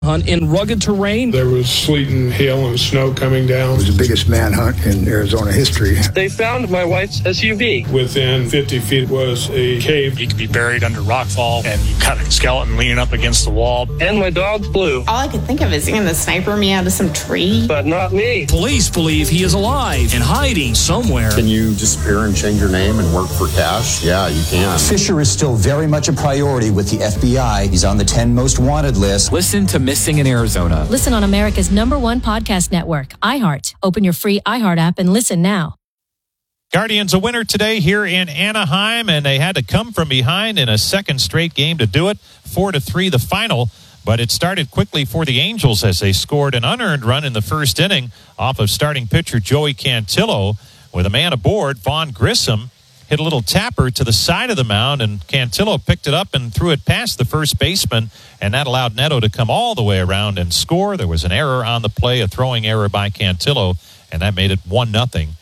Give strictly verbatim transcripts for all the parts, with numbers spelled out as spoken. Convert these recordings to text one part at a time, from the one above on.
Hunt in rugged terrain. There was sleet and hail and snow coming down. It was the biggest manhunt in Arizona history. They found my wife's S U V. Within fifty feet was a cave. You could be buried under rockfall, and you got a skeleton leaning up against the wall. And my dog Blue. All I could think of is going to sniper me out of some tree. But not me. Police believe he is alive and hiding somewhere. Can you disappear and change your name and work for cash? Yeah, you can. Fisher is still very much a priority with the F B I. He's on the ten most wanted list. Listen to Missing in Arizona. Listen on America's number one podcast network, iHeart. Open your free iHeart app and listen now. Guardians a winner today here in Anaheim, and they had to come from behind in a second straight game to do it. Four to three, the final. But it started quickly for the Angels as they scored an unearned run in the first inning off of starting pitcher Joey Cantillo. With a man aboard, Vaughn Grissom hit a little tapper to the side of the mound, and Cantillo picked it up and threw it past the first baseman, and that allowed Neto to come all the way around and score. There was an error on the play, a throwing error by Cantillo, and that made it one nothing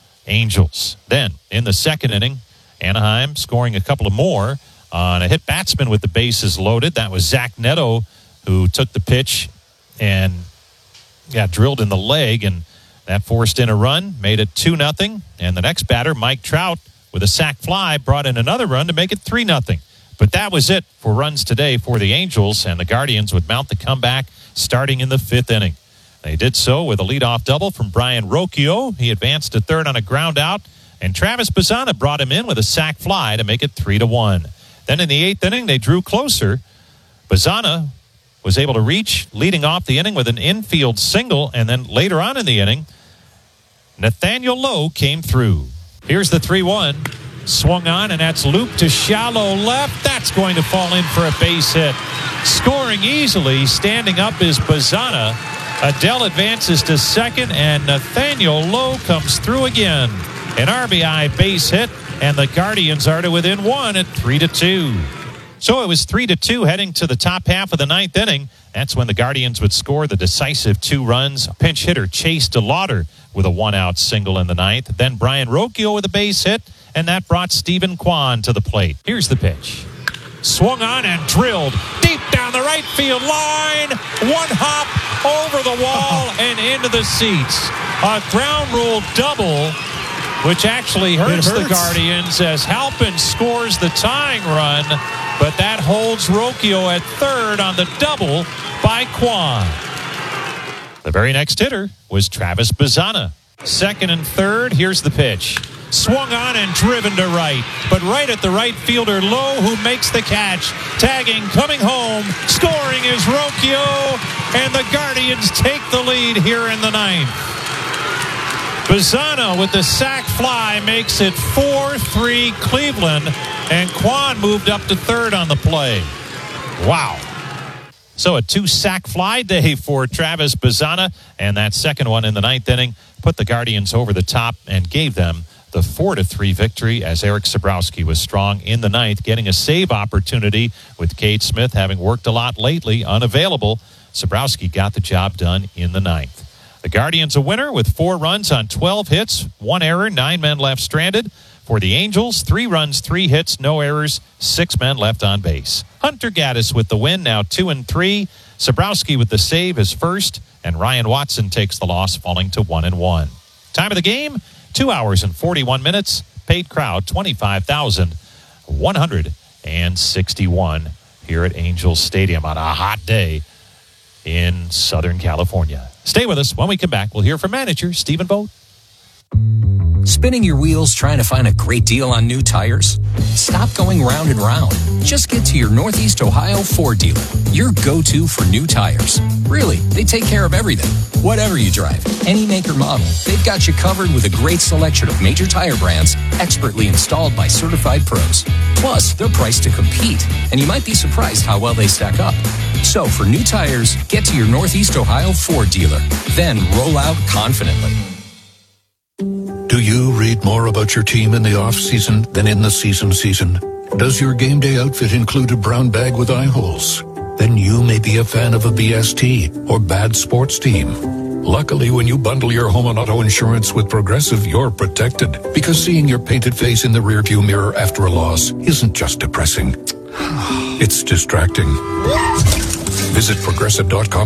Angels. Then, in the second inning, Anaheim scoring a couple of more on a hit batsman with the bases loaded. That was Zach Neto, who took the pitch and got drilled in the leg, and that forced in a run, made it two nothing. And the next batter, Mike Trout, with a sac fly, brought in another run to make it three nothing. But that was it for runs today for the Angels, and the Guardians would mount the comeback starting in the fifth inning. They did so with a leadoff double from Brian Rocchio. He advanced to third on a ground out, and Travis Bazzana brought him in with a sac fly to make it three to one. Then in the eighth inning, they drew closer. Bazzana was able to reach, leading off the inning with an infield single, and then later on in the inning, Nathaniel Lowe came through. Here's the three one. Swung on, and that's looped to shallow left. That's going to fall in for a base hit. Scoring easily, standing up is Bazzana. Adell advances to second, and Nathaniel Lowe comes through again. An R B I base hit, and the Guardians are to within one at three to two. So it was three to two heading to the top half of the ninth inning. That's when the Guardians would score the decisive two runs. Pinch hitter Chase DeLauder with a one-out single in the ninth. Then Brian Rocchio with a base hit, and that brought Stephen Kwan to the plate. Here's the pitch. Swung on and drilled deep down the right field line. One hop over the wall and into the seats. A ground rule double, which actually hurts, hurts the Guardians as Halpin scores the tying run, but that holds Rocchio at third on the double by Kwan. The very next hitter was Travis Bazzana. Second and third, here's the pitch. Swung on and driven to right, but right at the right fielder, Lowe, who makes the catch. Tagging, coming home, scoring is Rocchio, and the Guardians take the lead here in the ninth. Bazzana with the sac fly makes it four three Cleveland, and Kwan moved up to third on the play. Wow. So a two-sack fly day for Travis Bazzana, and that second one in the ninth inning put the Guardians over the top and gave them the four to three victory as Eric Sabrowski was strong in the ninth, getting a save opportunity with Cade Smith having worked a lot lately, unavailable. Sabrowski got the job done in the ninth. The Guardians a winner with four runs on twelve hits, one error, nine men left stranded. For the Angels, three runs, three hits, no errors, six men left on base. Hunter Gaddis with the win, now two and three. Sabrowski with the save is first, and Ryan Watson takes the loss, falling to one and one. Time of the game, two hours and forty-one minutes. Paid crowd, twenty-five thousand one hundred sixty-one here at Angels Stadium on a hot day in Southern California. Stay with us. When we come back, we'll hear from manager Stephen Vogt. Spinning your wheels trying to find a great deal on new tires? Stop going round and round. Just get to your Northeast Ohio Ford dealer, your go-to for new tires. Really, they take care of everything. Whatever you drive, any make or model, they've got you covered with a great selection of major tire brands expertly installed by certified pros. Plus, they're priced to compete, and you might be surprised how well they stack up. So for new tires, get to your Northeast Ohio Ford dealer. Then roll out confidently. Do you read more about your team in the off-season than in the season season? Does your game day outfit include a brown bag with eye holes? Then you may be a fan of a B S T or bad sports team. Luckily, when you bundle your home and auto insurance with Progressive, you're protected. Because seeing your painted face in the rearview mirror after a loss isn't just depressing. It's distracting. Visit progressive dot com